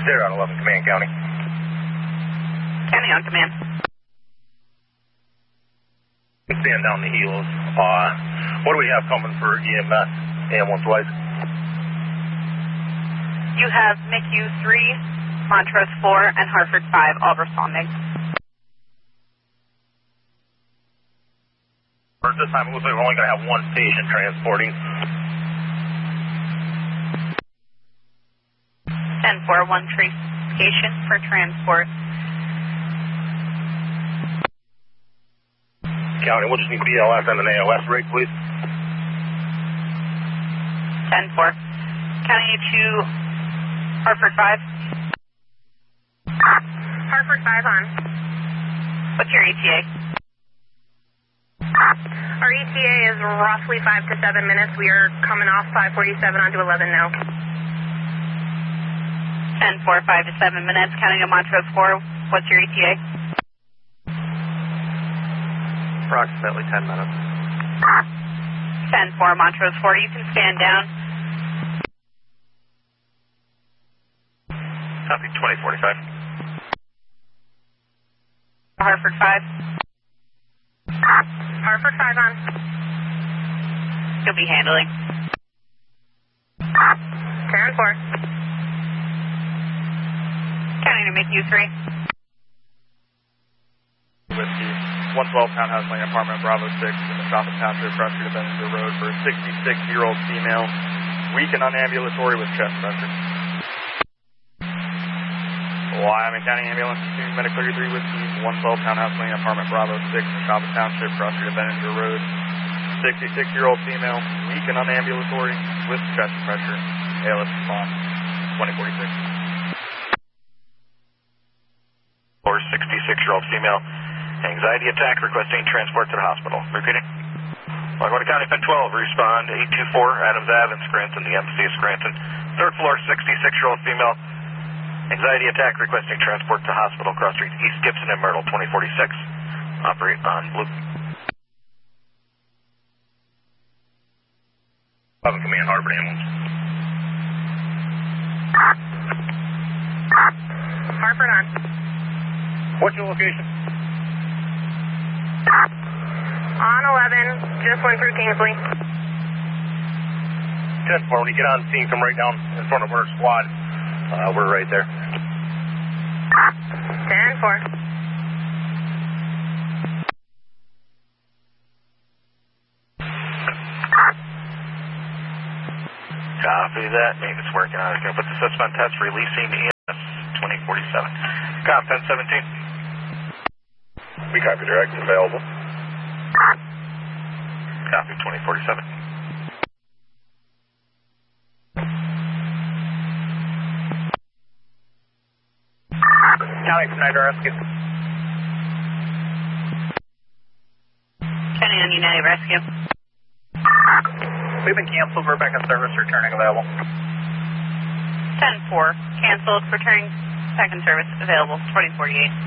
They're on 11, Command County. County on command. Stand down the heels. What do we have coming for EMS? Ambulance wise? You have MICU 3, Montrose 4, and Hartford 5 all responding. This time it looks like we're only going to have one patient transporting. 10-4, 1 trace patient for transport. County, we'll just need BLS and an ALS rate, please. 10-4. County to Hartford 5. Hartford 5 on. What's your ETA? Our ETA is roughly 5 to 7 minutes. We are coming off 547 onto 11 now. 10-4, 5 to 7 minutes. County to Montrose 4. What's your ETA? Approximately 10 minutes. 10-4, Montrose 4. You can stand down. Copy, 2045. Hartford 5. Hartford 5 on. You'll be handling. 10-4. County to MICU 3. Whiskey, 112 Townhouse Lane, apartment Bravo 6 in the South Township, Cross Street of Benninger Road for a 66-year-old female, weak and unambulatory with chest pressure. Wyoming County Ambulance 2, Medic 33 Whiskey, 112 Townhouse Lane, apartment Bravo 6 in the South Township, Cross Street of Benninger Road. 66-year-old female, weak and unambulatory with chest pressure. ALS response, 2046. Or 66-year-old female, anxiety attack, requesting transport to the hospital. Repeating. LaGuardia County Pen 12, respond 824 Adams Ave in Scranton, the Embassy of Scranton. Third floor, 66-year-old female, anxiety attack, requesting transport to hospital, Cross Street, East Gibson and Myrtle, 2046. Operate on blue. Public Command, Hartford Ambulance. Hartford on. What's your location? On 11, just went through Kingsley. 10-4, when you get on scene, come right down in front of our squad. We're right there. 10-4. Copy that. Maintenance working on it. Going to put the suspect on test, releasing EMS 2047. Copy, 1017. We copy direct, available. Copy, 2047. County from United Rescue. County on United Rescue. We've been canceled. We're back in service, returning available. 10-4, canceled, returning second service available, 2048.